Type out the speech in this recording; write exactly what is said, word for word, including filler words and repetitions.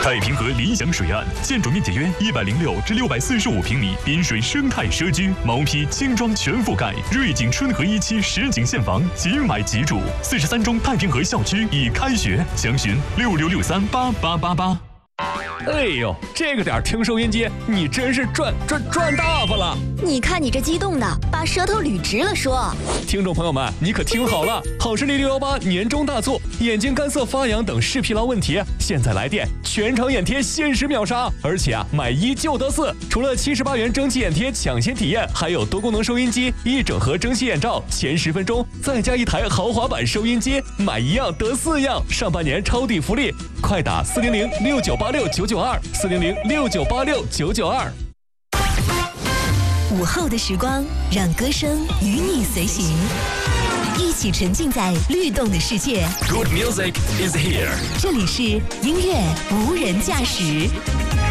太平河理想水岸，建筑面积约一百零六至六百四十五平米，滨水生态社区，毛坯轻装全覆盖，瑞景春和一期实景现房，即买即住。四十三中太平河校区已开学，详询六六六三八八八八。 哎呦，这个点听收音机，你真是赚赚赚大发了！ 你看你这激动的，把舌头捋直了说。 听众朋友们，你可听好了，好视力六一八年中大促，眼睛干涩发痒等视疲劳问题，现在来电，全场眼贴限时秒杀，而且啊，买一就得四。除了七十八元蒸汽眼贴抢先体验，还有多功能收音机、一整盒蒸汽眼罩，前十分钟再加一台豪华版收音机，买一样得四样，上半年抄底福利，快打四零零六九八六九九二四零零六九八六九九二。 午后的时光，让歌声与你随行，一起沉浸在律动的世界。 Good music is here。 这里是音乐无人驾驶。